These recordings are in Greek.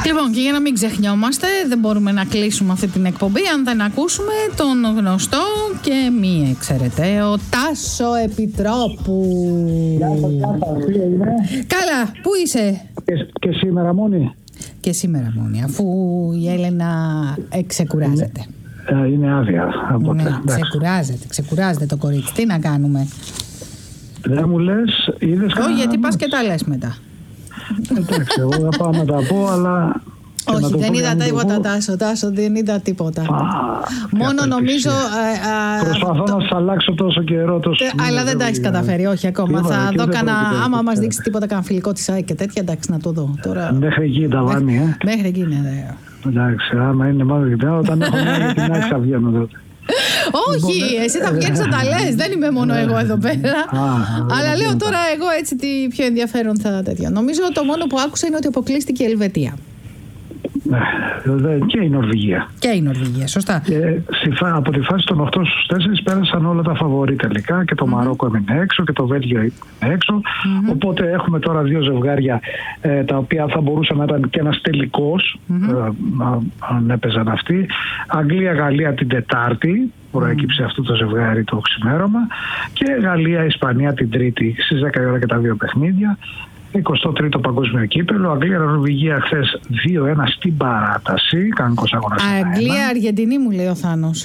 Λοιπόν, και για να μην ξεχνιόμαστε, δεν μπορούμε να κλείσουμε αυτή την εκπομπή αν δεν ακούσουμε τον γνωστό και μη εξαιρεταίο Τάσο Επιτρόπου. Γεια σας, καλά, πού είσαι? Και σήμερα μόνη. Και σήμερα μόνη, αφού η Έλενα ξεκουράζεται. Είναι άδεια. Ναι, ξεκουράζεται το κορίτσι. Τι να κάνουμε? Δεν μου λες, είδες όχι, γιατί πας και τα λες μετά. Εντάξει, εγώ θα πάω να τα πω, αλλά... όχι, δεν είδα τίποτα, Τάσο, δεν είδα τίποτα. Μόνο νομίζω... Προσπαθώ να σας αλλάξω τόσο καιρό. Αλλά δεν τα έχεις καταφέρει, όχι ακόμα. Θα δω άμα μας δείξει τίποτα κανένα φιλικό της ΑΕΚ και τέτοια, εντάξει, να το δω. Μέχρι εκεί τα βάνει, Μέχρι εκεί, ναι. Εντάξει, άμα είναι μάλλον γιατί όταν έχω μια για την ΑΕΚ θα βγαίνω τότε. Όχι, εσύ θα βγαίνεις να τα λες. Δεν είμαι μόνο εγώ εδώ πέρα. Αλλά λέω τώρα εγώ έτσι τι πιο ενδιαφέρον θα τέτοια. Νομίζω το μόνο που άκουσα είναι ότι αποκλείστηκε η Ελβετία. Και η Νορβηγία. Και η Νορβηγία, σωστά. Από τη φάση των 8 στους 4 πέρασαν όλα τα φαβορί τελικά και το Μαρόκο έμεινε έξω και το Βέλγιο έμεινε έξω. Οπότε έχουμε τώρα δύο ζευγάρια τα οποία θα μπορούσαν να ήταν και ένας τελικός αν έπαιζαν αυτοί. Αγγλία-Γαλλία την Τετάρτη, προέκυψε αυτό το ζευγάρι το ξημέρωμα, και Γαλλία-Ισπανία την Τρίτη στις 10 η ώρα και τα δύο παιχνίδια. 23ο Παγκόσμιο Κύπελλο. Αγγλία-Νορβηγία χθες 2-1 στην παράταση. Κανονικός αγώνας. Αγγλία-Αργεντινή μου λέει ο Θάνος.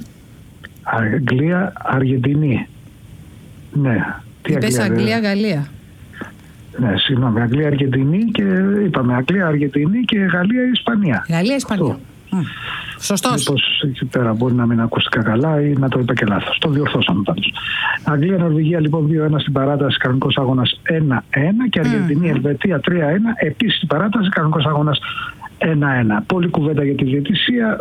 Αγγλία-Αργεντινή. Ναι. Είπες Αγγλία-Γαλλία. Ναι, συγγνώμη. Αγγλία-Αργεντινή και είπαμε Αγγλία-Αργεντινή και Γαλλία-Ισπανία. Γαλλία-Ισπανία. Σωστός. Μήπως εκεί πέρα μπορεί να μην ακούστηκα καλά ή να το είπα και λάθος. Το διορθώσαμε πάντως. Αγγλία-Νορβηγία λοιπόν 2-1 στην παράταση, κανονικός αγώνας 1-1, και Αργεντινή-Ελβετία 3-1, επίσης στην παράταση, κανονικός αγώνας 1-1. Πολλή κουβέντα για τη διαιτησία.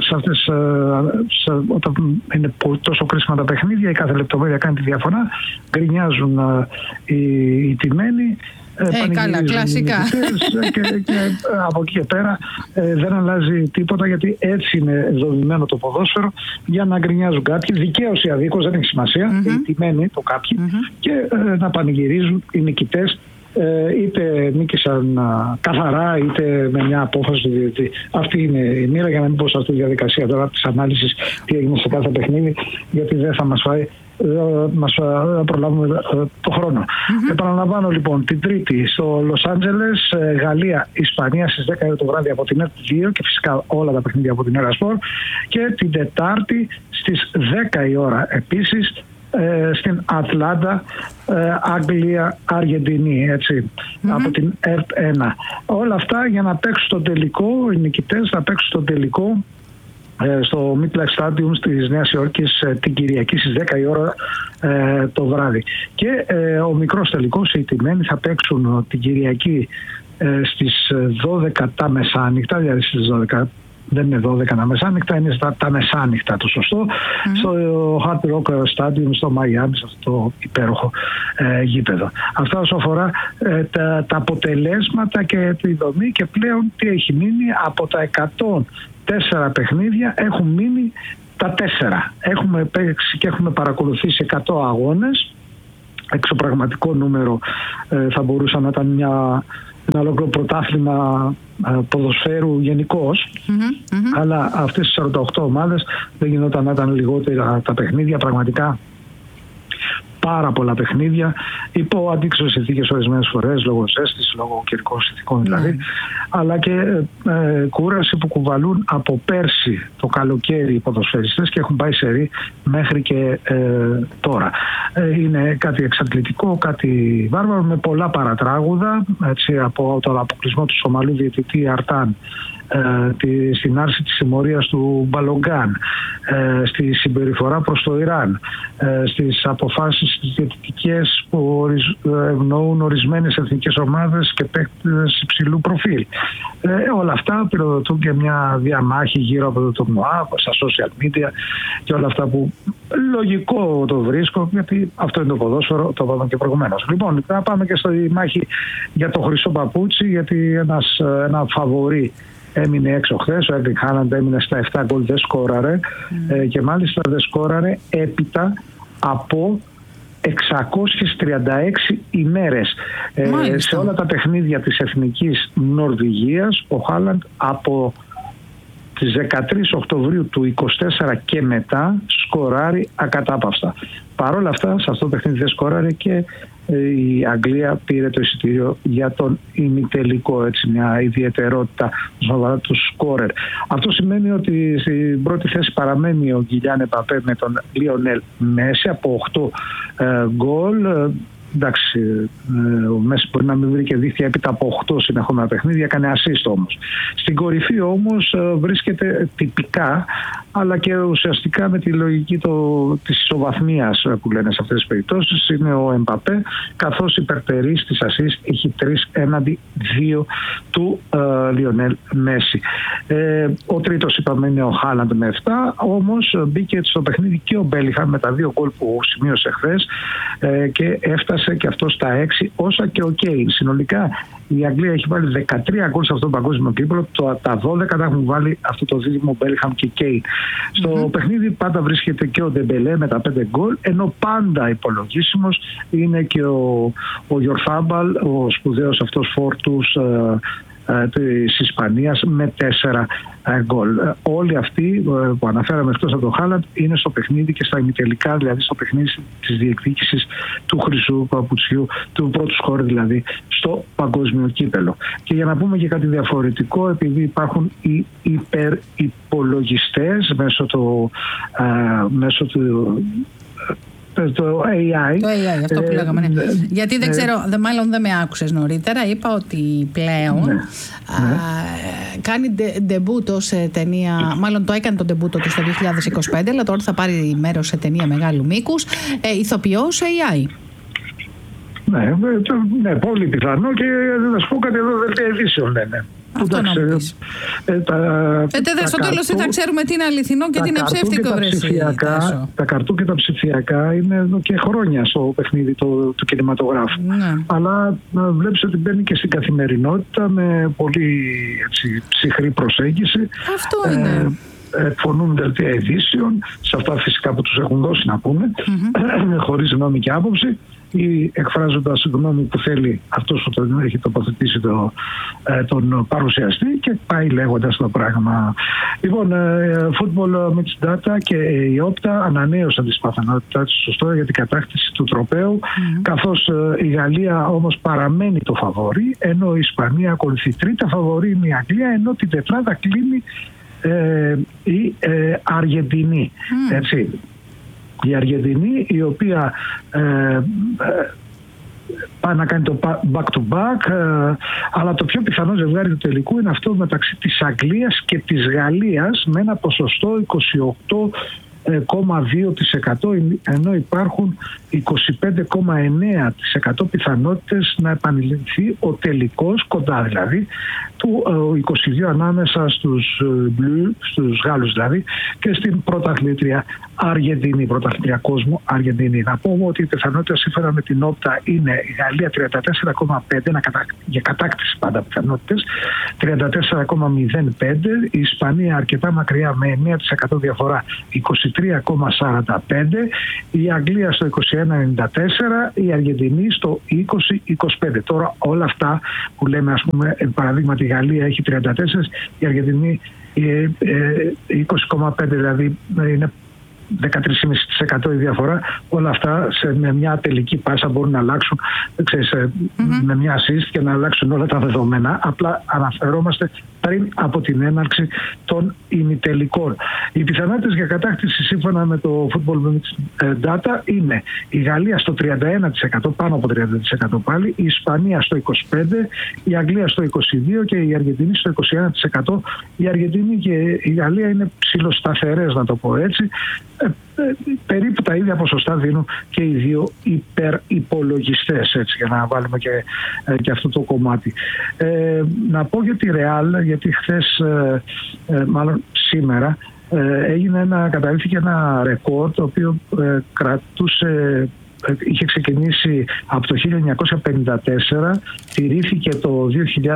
Όταν είναι τόσο κρίσιμα τα παιχνίδια, η κάθε λεπτομέρεια κάνει τη διαφορά. Γκρινιάζουν οι τιμένοι. Καλά, κλασικά. Και από εκεί και πέρα δεν αλλάζει τίποτα, γιατί έτσι είναι δομημένο το ποδόσφαιρο, για να γκρινιάζουν κάποιοι, δικαίως ή αδίκως, δεν έχει σημασία, οι τιμένοι το κάποιοι, και να πανηγυρίζουν οι νικητές, είτε νίκησαν καθαρά είτε με μια απόφαση του διαιτητή. Αυτή είναι η μοίρα, για να μην πω σε αυτή τη διαδικασία τώρα της ανάλυσης τι έγινε σε κάθε παιχνίδι, γιατί δεν θα μας φάει. Μας προλάβουμε το χρόνο. Επαναλαμβάνω λοιπόν, την Τρίτη στο Λος Άντζελες, Γαλλία-Ισπανία στις 10 το βράδυ από την ΕΡΤ2, και φυσικά όλα τα παιχνίδια από την Ερασπορ, και την Τετάρτη στις 10 η ώρα επίσης στην Ατλάντα, Αγγλία-Αργεντινή, από την ΕΡΤ1. Όλα αυτά για να παίξουν στον τελικό, οι νικητές θα παίξουν στον τελικό στο MetLife Stadium της Νέας Υόρκης την Κυριακή στις 10 η ώρα το βράδυ. Και ο μικρός τελικός, οι τιμένοι θα παίξουν την Κυριακή στις 12 τα μεσάνυχτα, δηλαδή στις 12. Δεν είναι 12 τα μεσάνυχτα, είναι τα μεσάνυχτα το σωστό, στο Hard Rock Stadium στο Μαϊάμι, σε αυτό το υπέροχο γήπεδο. Αυτά όσο αφορά τα αποτελέσματα και τη δομή, και πλέον τι έχει μείνει από τα 104 παιχνίδια, έχουν μείνει τα 4. Έχουμε παίξει και έχουμε παρακολουθήσει 100 αγώνες. Εξωπραγματικό νούμερο, θα μπορούσε να ήταν ένα ολόκληρο πρωτάθλημα ποδοσφαίρου γενικώς, αλλά αυτές τις 48 ομάδες δεν γινόταν να ήταν λιγότερα τα παιχνίδια. Πραγματικά πάρα πολλά παιχνίδια υπό αντίξωες συνθήκες ορισμένες φορές, λόγω ζέστης, λόγω καιρικών συνθήκων δηλαδή, αλλά και κούραση που κουβαλούν από πέρσι το καλοκαίρι οι ποδοσφαιριστές και έχουν πάει σε ρί μέχρι και τώρα. Είναι κάτι εξαντλητικό, κάτι βάρβαρο, με πολλά παρατράγουδα, από τον αποκλεισμό του Σομαλού διαιτητή Αρτάν, στην άρση της συμμορίας του Μπαλογκάν, στη συμπεριφορά προς το Ιράν, στις αποφάσεις διαιτητικές που ευνοούν ορισμένες εθνικές ομάδες και παίκτες υψηλού προφίλ. Όλα αυτά πυροδοτούν και μια διαμάχη γύρω από το τουρνουά, στα social media και όλα αυτά που λογικό το βρίσκω, γιατί αυτό είναι το ποδόσφαιρο, το είπαμε και προηγουμένως. Λοιπόν, θα πάμε και στη μάχη για το χρυσό παπούτσι, γιατί ένα φαβορί έμεινε έξω χθες. Ο Έρλινγκ Χάλαντ έμεινε στα 7 γκολ, δεν σκόραρε, και μάλιστα δεν σκόραρε έπειτα από 636 ημέρες. Σε όλα τα παιχνίδια της Εθνικής Νορβηγίας ο Χάλαντ από τις 13 Οκτωβρίου του 24 και μετά σκοράρει ακατάπαυστα. Παρ' όλα αυτά, σε αυτό το παιχνίδι δεν σκοράρει και η Αγγλία πήρε το εισιτήριο για τον ημιτελικό, έτσι, μια ιδιαιτερότητα όσον αφορά του σκόρερ. Αυτό σημαίνει ότι στην πρώτη θέση παραμένει ο Γκιλιάν Εμπαπέ με τον Λιονέλ Μέση από 8 γκολ. Εντάξει, ο Μέση μπορεί να μην βρει και δίχτυα έπειτα από 8 συνεχόμενα παιχνίδια, έκανε assist όμως. Στην κορυφή όμως βρίσκεται τυπικά, αλλά και ουσιαστικά με τη λογική της ισοβαθμίας που λένε σε αυτές τις περιπτώσεις, είναι ο Εμπαπέ, καθώς υπερτερεί στις assist έχει 3 έναντι 2 του Λιονέλ Μέση. Ο τρίτος είπαμε είναι ο Χάλαντ με 7, όμως μπήκε στο παιχνίδι και ο Μπέλιγχαμ με τα 2 γκολ που σημείωσε χθες και έφτασε και αυτό στα 6, όσα και ο Κέιν. Συνολικά η Αγγλία έχει βάλει 13 γκολ σε αυτό το παγκόσμιο κύπελλο, τα 12 τα έχουν βάλει αυτό το δίδυμο Μπέλιγχαμ και Κέιν. Στο παιχνίδι πάντα βρίσκεται και ο Ντεμπελέ με τα 5 γκολ, ενώ πάντα υπολογίσιμος είναι και ο Γιορθάμπαλ, ο σπουδαίος αυτός φόρτους της Ισπανίας με 4 γκολ. Όλοι αυτοί που αναφέραμε εκτός από τον Χάλαντ είναι στο παιχνίδι και στα ημιτελικά, δηλαδή στο παιχνίδι της διεκδίκησης του χρυσού παπουτσιού, του πρώτου σκορ δηλαδή στο παγκόσμιο κύπελλο. Και για να πούμε και κάτι διαφορετικό, επειδή υπάρχουν οι υπερυπολογιστές μέσω του το AI. Το AI, αυτό που λέγαμε. Ναι. Γιατί δεν ξέρω, μάλλον δεν με άκουσες νωρίτερα. Είπα ότι πλέον κάνει ντεμπούτο σε ταινία. Μάλλον το έκανε το ντεμπούτο του στο 2025, αλλά τώρα θα πάρει μέρος σε ταινία μεγάλου μήκους. Ηθοποιός AI. Ναι, πολύ πιθανό και να σου πω κάτι εδώ, δελτία ειδήσεων λένε. Αυτό να μου πεις. Στο τέλος δεν θα ξέρουμε τι είναι αληθινό και τι είναι ψεύτικο. Τα καρτού και τα ψηφιακά είναι εδώ και χρόνια στο παιχνίδι του κινηματογράφου. Ναι. Αλλά βλέπεις ότι μπαίνει και στην καθημερινότητα με πολύ ψυχρή προσέγγιση. Αυτό είναι. Εκφωνούν δελτία ειδήσεων, σε αυτά φυσικά που τους έχουν δώσει να πούμε, χωρίς γνώμη και άποψη, ή εκφράζοντας γνώμη που θέλει αυτός που τον έχει τοποθετήσει τον παρουσιαστή, και πάει λέγοντας το πράγμα. Λοιπόν, Football Mixed Data και η Όπτα ανανέωσαν τις πιθανότητες σωστό για την κατάκτηση του τροπαίου, καθώς η Γαλλία όμως παραμένει το φαβόρι, ενώ η Ισπανία ακολουθεί. Τρίτα φαβόρι είναι η Αγγλία, ενώ την τετράδα κλείνει η Αργεντινή. Έτσι. Η Αργεντινή, η οποία πάει να κάνει το back-to-back, αλλά το πιο πιθανό ζευγάρι του τελικού είναι αυτό μεταξύ της Αγγλίας και της Γαλλίας, με ένα ποσοστό 28,2%, ενώ υπάρχουν 25,9% πιθανότητες να επανειληφθεί ο τελικός, κοντά δηλαδή, του 22 ανάμεσα στους Γάλλους δηλαδή, και στην πρωταθλήτρια Αργεντινή, πρωταθλήτρια κόσμου Αργεντινή. Να πούμε ότι η πιθανότητα σύμφωνα με την Όπτα είναι η Γαλλία 34,5, για κατάκτηση πάντα πιθανότητες, 34,05, η Ισπανία αρκετά μακριά με 9% διαφορά, 23,45, η Αγγλία στο 21,94, η Αργεντινή στο 20,25. Τώρα όλα αυτά που λέμε, ας πούμε, παραδείγματι η Γαλλία έχει 34, η Αργεντινή 20,5, δηλαδή είναι 13,5% η διαφορά. Όλα αυτά με μια τελική πάσα μπορούν να αλλάξουν, με μια assist και να αλλάξουν όλα τα δεδομένα. Απλά αναφερόμαστε πριν από την έναρξη των ημιτελικών. Οι πιθανότητες για κατάκτηση σύμφωνα με το Football Data είναι η Γαλλία στο 31%, πάνω από 30% πάλι, η Ισπανία στο 25%, η Αγγλία στο 22% και η Αργεντινή στο 21%. Η Αργεντινή και η Γαλλία είναι ψιλοσταθερές, να το πω έτσι. Περίπου τα ίδια ποσοστά δίνουν και οι δύο υπερυπολογιστές, έτσι, για να βάλουμε και αυτό το κομμάτι. Να πω για τη Real, γιατί χθες, μάλλον σήμερα, καταρρίφθηκε ένα ρεκόρ το οποίο είχε ξεκινήσει από το 1954, τηρήθηκε το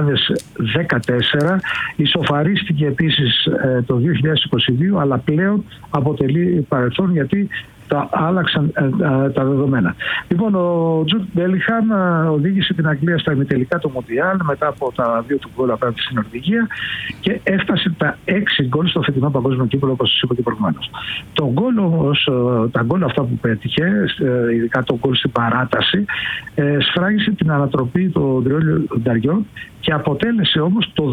2014, ισοφαρίστηκε επίσης το 2022, αλλά πλέον αποτελεί παρελθόν, γιατί άλλαξαν τα δεδομένα. Λοιπόν, ο Τζουντ Μπέλιγχαμ οδήγησε την Αγγλία στα ημιτελικά του Μουντιάλ μετά από τα 2 του γκολ απέναντι στην Νορβηγία και έφτασε τα 6 γκολ στο φετινό παγκόσμιο κύπελλο, όπως σας είπα και προηγουμένως. Τα γκολ αυτά που πέτυχε, ειδικά το γκολ στην παράταση, σφράγισε την ανατροπή των 3 νταριών και αποτέλεσε όμως το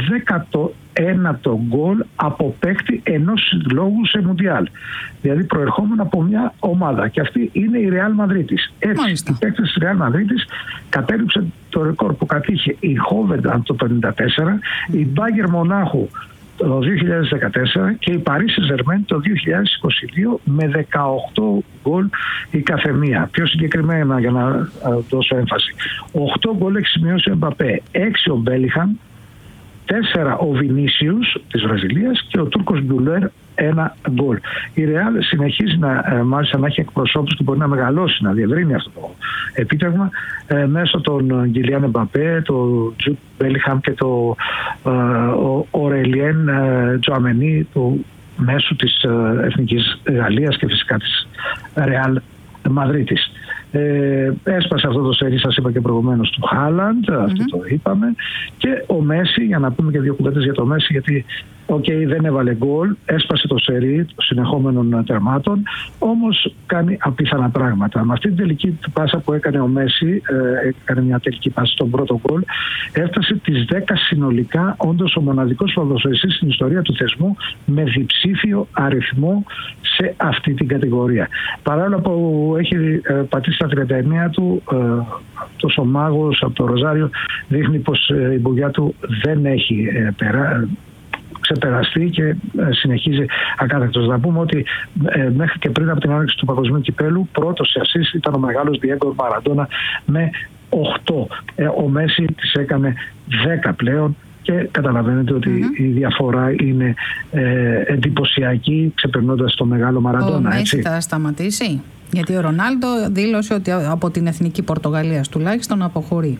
19ο γκολ από παίκτη ενός συλλόγου σε Μουντιάλ. Δηλαδή προερχόμενο από μια ομάδα. Και αυτή είναι η Ρεάλ Μαδρίτης. Έτσι, οι παίκτες της Ρεάλ Μαδρίτης κατέληξε το ρεκόρ που κατήχε η Χόβενταμ το 1954, η Μπάγερ Μονάχου το 2014 και η Παρί Σεν-Ζερμέν το 2022 με 18 γκολ η καθεμία. Πιο συγκεκριμένα, για να δώσω έμφαση, 8 γκολ έχει σημειώσει ο Εμπαπέ, 6 ο Μπέλιγχαμ, 4 ο Βινίσιους της Βραζιλίας και ο Τούρκος Γκουλέρ 1 γκολ. Η Ρεάλ συνεχίζει μάλιστα να έχει εκπροσώπους και μπορεί να μεγαλώσει, να διευρύνει αυτό το επίτευγμα μέσω των Γκιλιάν Εμπαπέ, του Τζουντ Μπέλιγχαμ και του Ορελιέν Τζοαμενί, του μέσου της Εθνικής Γαλλίας και φυσικά της Ρεάλ Μαδρίτης. Έσπασε αυτό το σερί, σας είπα και προηγουμένως, του Χάλαντ, αυτό το είπαμε, και ο Μέση, για να πούμε και 2 κουβέντες για το Μέση, γιατί δεν έβαλε γκολ, έσπασε το σερί των συνεχόμενων τερμάτων, όμως κάνει απίθανα πράγματα. Με αυτή την τελική πάσα που έκανε ο Μέση, έκανε μια τελική πάσα στον πρώτο γκολ, έφτασε τις 10 συνολικά, όντως ο μοναδικός ποδοσφαιριστής στην ιστορία του θεσμού με διψήφιο αριθμό σε αυτή την κατηγορία. Παράλληλα που έχει πατήσει τα 39 του, αυτός ο μάγος από το Ροζάριο δείχνει πως η μπογιά του δεν έχει ξεπεραστεί και συνεχίζει ακάθεκτος. Να πούμε ότι μέχρι και πριν από την άνοιξη του παγκοσμίου κυπέλου, πρώτος σε assist ήταν ο μεγάλος Διέγκο Μαραντόνα με 8. Ο Μέση τις έκανε 10 πλέον και καταλαβαίνετε ότι η διαφορά είναι εντυπωσιακή, ξεπερνώντας το μεγάλο Μαραντόνα. Ο Μέση θα σταματήσει? Γιατί ο Ρονάλντο δήλωσε ότι από την εθνική Πορτογαλίας τουλάχιστον αποχωρεί.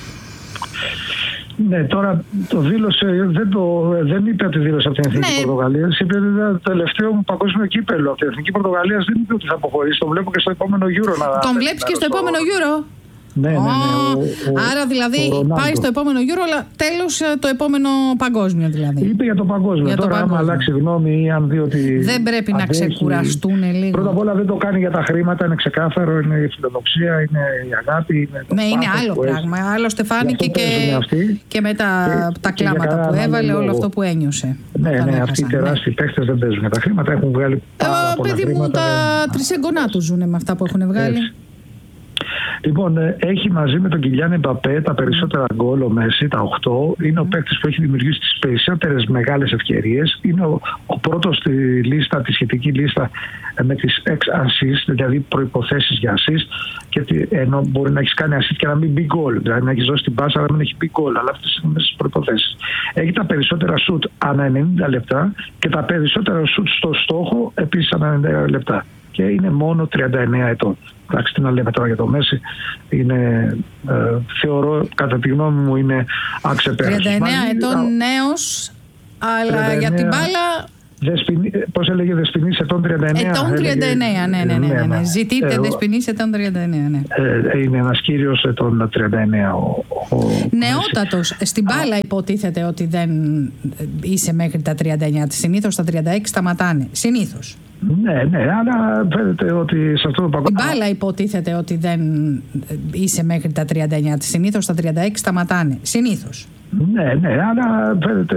Ναι, τώρα το δήλωσε, δεν είπε ότι δήλωσε από την Εθνική Πορτογαλία. Είπε ότι ήταν το τελευταίο μου παγκόσμιο κύπελλο. Από την Εθνική Πορτογαλία δεν είπε ότι θα αποχωρήσει. Το βλέπω και στο επόμενο Euro. Τον βλέπεις και στο επόμενο Euro? Ναι. Άρα δηλαδή πάει στο επόμενο Euro, αλλά τέλος το επόμενο παγκόσμιο δηλαδή. Είπε για το παγκόσμιο. Για τώρα, άμα αλλάξει γνώμη ή αν δει ότι. Δεν πρέπει να ξεκουραστούν λίγο. Πρώτα απ' όλα δεν το κάνει για τα χρήματα, είναι ξεκάθαρο, είναι η φιλοδοξία, είναι η αγάπη. Είναι άλλο πράγμα. Άλλωστε φάνηκε και με τα κλάματα που έβαλε, όλο αυτό που ένιωσε. Ναι, αυτοί οι τεράστιοι παίχτες δεν παίζουν για τα χρήματα, έχουν βγάλει πάρα πολλά χρήματα. Παιδί μου, τα τρισέγγονά του ζουν με αυτά που έχουν βγάλει. Λοιπόν, έχει μαζί με τον Γκιλιάν Εμπαπέ τα περισσότερα γκολ ο Μέση, τα 8. Είναι ο παίκτης που έχει δημιουργήσει τις περισσότερες μεγάλες ευκαιρίες. Είναι ο πρώτος στη λίστα, τη σχετική λίστα με τις ex-assist, δηλαδή προϋποθέσεις για assist. Και ενώ μπορεί να έχεις κάνει assist και να μην μπει γκολ, δηλαδή να έχεις δώσει την πάσα αλλά να μην έχει μπει γκολ, αλλά αυτές είναι μέσα στις προϋποθέσεις. Έχει τα περισσότερα σουτ ανά 90 λεπτά και τα περισσότερα σουτ στο στόχο επίσης ανά 90 λεπτά. Και είναι μόνο 39 ετών. Εντάξει, τι να λέμε τώρα για το Μέση, είναι, θεωρώ, κατά τη γνώμη μου, είναι αξεπέραστος. 39 ετών νέος, αλλά 39, για την μπάλα... Πώς έλεγε, Δεσποινής ετών 39. Ετών 39, ναι. Ζητείτε Δεσποινής ετών 39, ναι. Είναι ένας κύριος ετών 39. Νεότατος. Στην μπάλα υποτίθεται ότι δεν είσαι μέχρι τα 39. Συνήθως τα 36 σταματάνε. Συνήθως. Ναι, αλλά φαίνεται ότι σε αυτό το παγκόσμιο. Στην μπάλα υποτίθεται ότι δεν είσαι μέχρι τα 39. Συνήθως τα 36 σταματάνε. Συνήθως. Ναι, αλλά φαίνεται